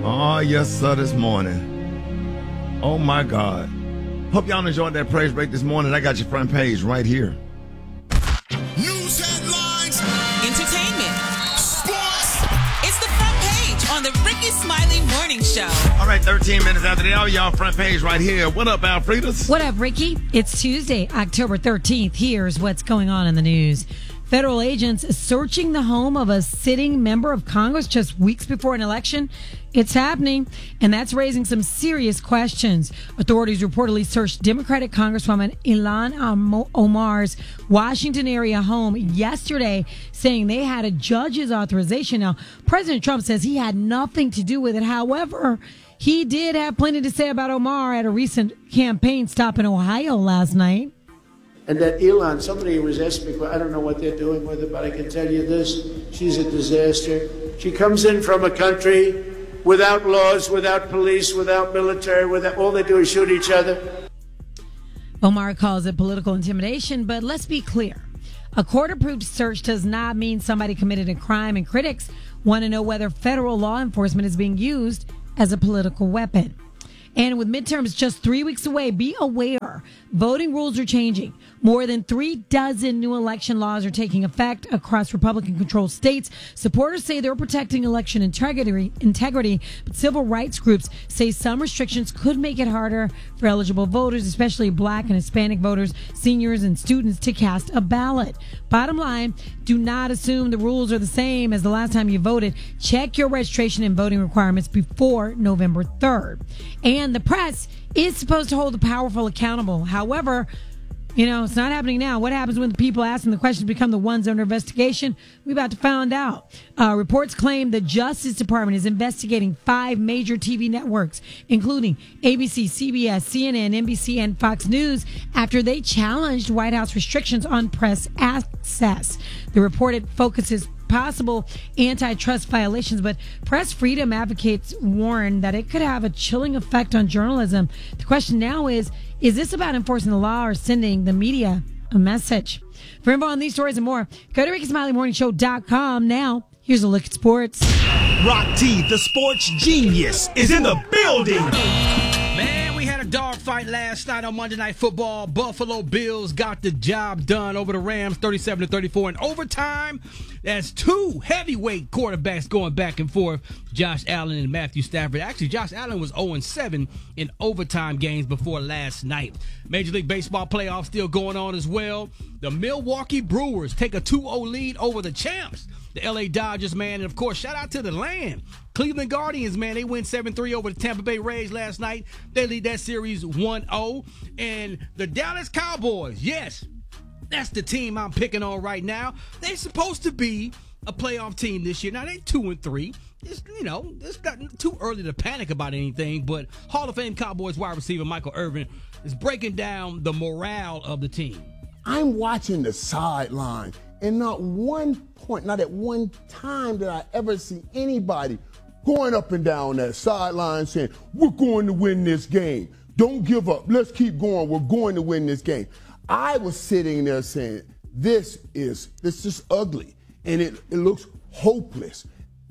Oh, yes, sir, this morning. Oh, my God. Hope y'all enjoyed that praise break this morning. I got your front page right here. News headlines. Entertainment. Sports. It's the front page on the Ricky Smiley Morning Show. All right, 13 minutes after the hour, y'all front page right here. What up, Alfredas? What up, Ricky? It's Tuesday, October 13th. Here's what's going on in the news. Federal agents searching the home of a sitting member of Congress just weeks before an election. It's happening, and that's raising some serious questions. Authorities reportedly searched Democratic Congresswoman Ilhan Omar's Washington area home yesterday, saying they had a judge's authorization. Now, President Trump says he had nothing to do with it. However, he did have plenty to say about Omar at a recent campaign stop in Ohio last night. And that Ilhan, somebody was asking me, I don't know what they're doing with her, but I can tell you this, she's a disaster. She comes in from a country without laws, without police, without military, all they do is shoot each other. Omar calls it political intimidation, but let's be clear. A court-approved search does not mean somebody committed a crime, and critics want to know whether federal law enforcement is being used as a political weapon. And with midterms just 3 weeks away, be aware, voting rules are changing. More than 36 new election laws are taking effect across Republican-controlled states. Supporters say they're protecting election integrity, but civil rights groups say some restrictions could make it harder for eligible voters, especially Black and Hispanic voters, seniors, and students, to cast a ballot. Bottom line, do not assume the rules are the same as the last time you voted. Check your registration and voting requirements before November 3rd. And the press is supposed to hold the powerful accountable. However, it's not happening now. What happens when the people asking the questions become the ones under investigation? We're about to find out. Reports claim the Justice Department is investigating 5 major TV networks, including ABC, CBS, CNN, NBC, and Fox News, after they challenged White House restrictions on press access. The report focuses possible antitrust violations, but press freedom advocates warn that it could have a chilling effect on journalism. The question now is this about enforcing the law or sending the media a message? For info on these stories and more, go to RickySmileyMorningShow.com. Now, here's a look at sports. Rock T, the sports genius, is in the building. Man, we had a dogfight last night on Monday Night Football. Buffalo Bills got the job done over the Rams, 37-34 in overtime. That's 2 heavyweight quarterbacks going back and forth, Josh Allen and Matthew Stafford. Actually, Josh Allen was 0-7 in overtime games before last night. Major League Baseball playoffs still going on as well. The Milwaukee Brewers take a 2-0 lead over the champs, the LA Dodgers, man. And, of course, shout out to the land. Cleveland Guardians, man, they win 7-3 over the Tampa Bay Rays last night. They lead that series 1-0. And the Dallas Cowboys, yes, that's the team I'm picking on right now. They're supposed to be a playoff team this year. Now, they're 2-3. It's not too early to panic about anything, but Hall of Fame Cowboys wide receiver Michael Irvin is breaking down the morale of the team. I'm watching the sideline, and not at one time did I ever see anybody going up and down that sideline saying, we're going to win this game. Don't give up. Let's keep going. We're going to win this game. I was sitting there saying, this is ugly, and it looks hopeless.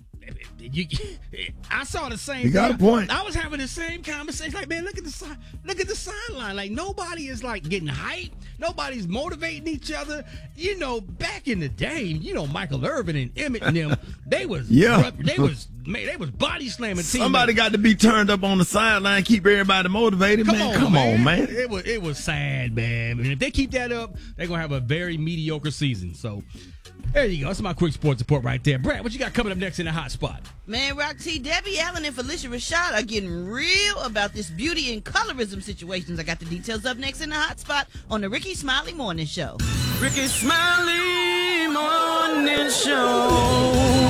I saw the same. You got a point. I was having the same conversation. Like, man, look at the sideline. Like, nobody is like getting hyped. Nobody's motivating each other. Back in the day, Michael Irvin and Emmett and them, they was body slamming teammates. Somebody got to be turned up on the sideline, keep everybody motivated, man. Come on, man. It was sad, man. And if they keep that up, they're gonna have a very mediocre season. So there you go. That's my quick sports report right there. Brad, what you got coming up next in the hot spot? Man, Rock T, Debbie Allen and Felicia Rashad are getting real about this beauty and colorism situations. I got the details up next in the hot spot on the Ricky Smiley Morning Show. Ricky Smiley Morning Show.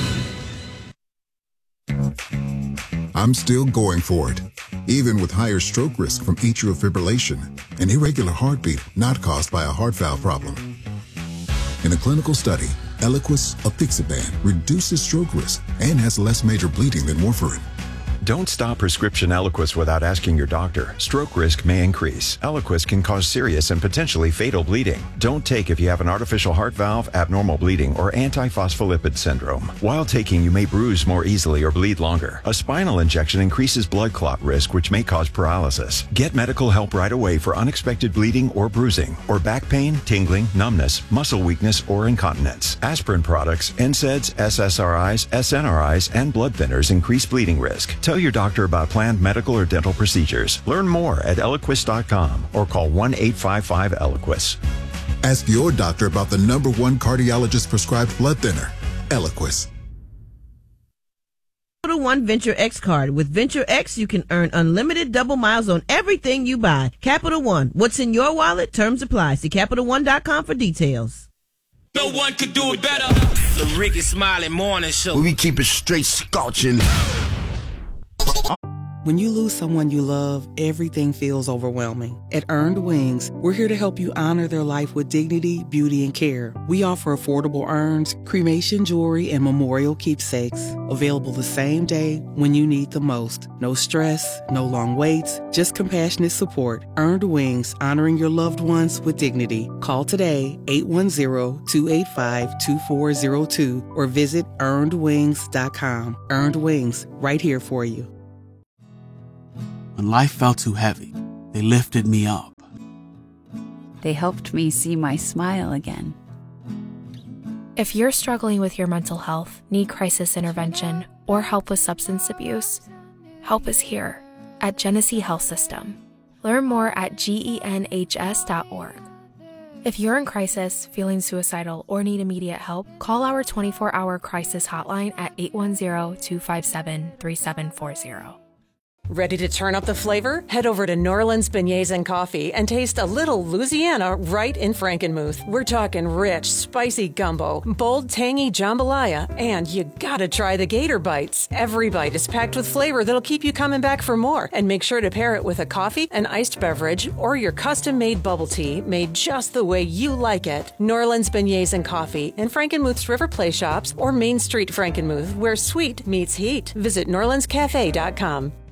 I'm still going for it, even with higher stroke risk from atrial fibrillation, an irregular heartbeat not caused by a heart valve problem. In a clinical study, Eliquis apixaban reduces stroke risk and has less major bleeding than warfarin. Don't stop prescription Eliquis without asking your doctor. Stroke risk may increase. Eliquis can cause serious and potentially fatal bleeding. Don't take if you have an artificial heart valve, abnormal bleeding, or antiphospholipid syndrome. While taking, you may bruise more easily or bleed longer. A spinal injection increases blood clot risk, which may cause paralysis. Get medical help right away for unexpected bleeding or bruising, or back pain, tingling, numbness, muscle weakness, or incontinence. Aspirin products, NSAIDs, SSRIs, SNRIs, and blood thinners increase bleeding risk. Tell your doctor about planned medical or dental procedures. Learn more at Eliquis.com or call 1-855-ELIQUIS. Ask your doctor about the #1 cardiologist prescribed blood thinner, Eliquis. Capital One Venture X card. With Venture X, you can earn unlimited double miles on everything you buy. Capital One. What's in your wallet? Terms apply. See CapitalOne.com for details. No one could do it better. The Ricky Smiley Morning Show. We keep it straight scorching. When you lose someone you love, everything feels overwhelming. At Earned Wings, we're here to help you honor their life with dignity, beauty, and care. We offer affordable urns, cremation jewelry, and memorial keepsakes. Available the same day when you need the most. No stress, no long waits, just compassionate support. Earned Wings, honoring your loved ones with dignity. Call today, 810-285-2402, or visit earnedwings.com. Earned Wings, right here for you. When life felt too heavy, they lifted me up. They helped me see my smile again. If you're struggling with your mental health, need crisis intervention, or help with substance abuse, help is here at Genesee Health System. Learn more at genhs.org. If you're in crisis, feeling suicidal, or need immediate help, call our 24-hour crisis hotline at 810-257-3740. Ready to turn up the flavor? Head over to New Orleans Beignets and Coffee and taste a little Louisiana right in Frankenmuth. We're talking rich, spicy gumbo, bold, tangy jambalaya, and you gotta try the Gator Bites. Every bite is packed with flavor that'll keep you coming back for more. And make sure to pair it with a coffee, an iced beverage, or your custom-made bubble tea made just the way you like it. New Orleans Beignets and Coffee in Frankenmuth's River Play Shops or Main Street Frankenmuth, where sweet meets heat. Visit NewOrleansCafe.com.